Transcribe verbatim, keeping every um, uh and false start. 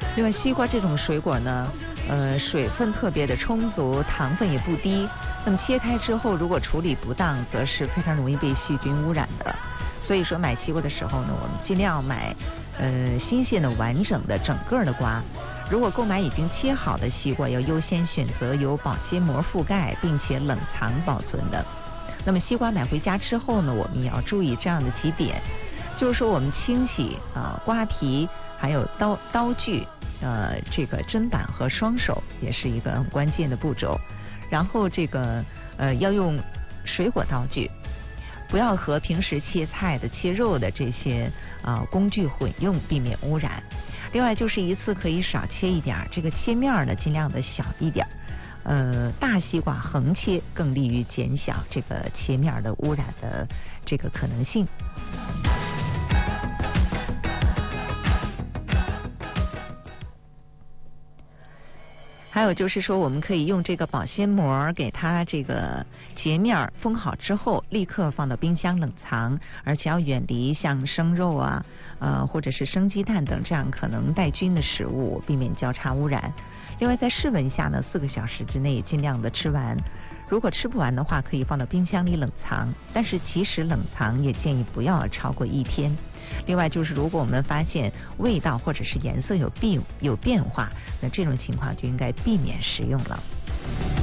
另外，西瓜这种水果呢，呃，水分特别的充足，糖分也不低。那么切开之后，如果处理不当，则是非常容易被细菌污染的。所以说，买西瓜的时候呢，我们尽量买呃新鲜的、完整的、整个的瓜。如果购买已经切好的西瓜，要优先选择有保鲜膜覆盖并且冷藏保存的。那么西瓜买回家之后呢，我们也要注意这样的几点，就是说我们清洗啊、呃、瓜皮，还有刀刀具，呃这个砧板和双手也是一个很关键的步骤。然后这个呃要用水果刀具，不要和平时切菜的、切肉的这些啊、呃、工具混用，避免污染。另外就是一次可以少切一点，这个切面呢尽量的小一点。呃，大西瓜横切更利于减小这个切面的污染的这个可能性。还有就是说，我们可以用这个保鲜膜给它这个截面封好之后，立刻放到冰箱冷藏，而且要远离像生肉啊、呃或者是生鸡蛋等这样可能带菌的食物，避免交叉污染。另外，在室温下呢，四个小时之内尽量的吃完。如果吃不完的话，可以放到冰箱里冷藏，但是即使冷藏也建议不要超过一天。另外就是，如果我们发现味道或者是颜色有变有变化，那这种情况就应该避免食用了。